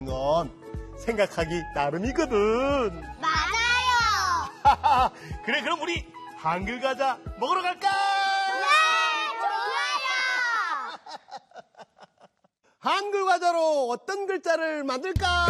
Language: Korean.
건 생각하기 나름이거든. 맞아요. 그래, 그럼 우리 한글 과자 먹으러 갈까? 네, 좋아요. 한글 과자로 어떤 글자를 만들까?